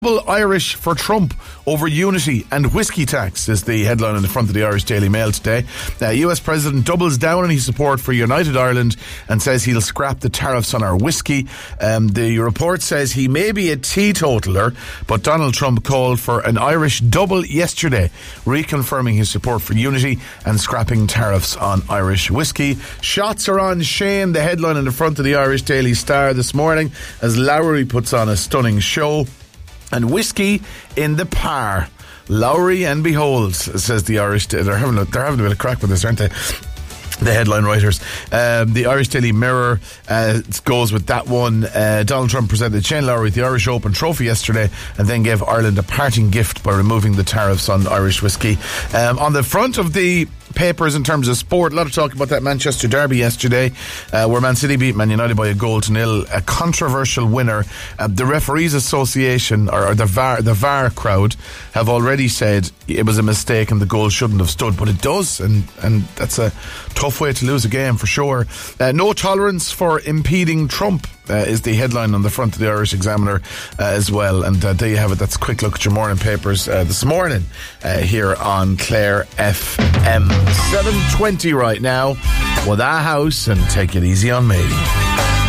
Irish for Trump over unity and whiskey tax is the headline on the front of the Irish Daily Mail today. US President doubles down on his support for United Ireland and says he'll scrap the tariffs on our whiskey. The report says he may be a teetotaler, but Donald Trump called for an Irish double yesterday, reconfirming his support for unity and scrapping tariffs on Irish whiskey. Shots are on Shane, the headline on the front of the Irish Daily Star this morning, as Lowry puts on a stunning show. And whiskey in the par. Lowry and behold, says the Irish. They're having a bit of crack with this, aren't they? The headline writers. The Irish Daily Mirror goes with that one. Donald Trump presented Shane Lowry with the Irish Open trophy yesterday and then gave Ireland a parting gift by removing the tariffs on Irish whiskey. On the front of the papers in terms of sport, a lot of talk about that Manchester derby yesterday, where Man City beat Man United by 1-0. A controversial winner. The Referees Association, or the VAR crowd, have already said it was a mistake and the goal shouldn't have stood, but it does, and that's a tough way to lose a game for sure. No tolerance for impeding Trump is the headline on the front of the Irish Examiner as well. And there you have it. That's a quick look at your morning papers this morning here on Clare FM. 7:20 right now with our house, and take it easy on me.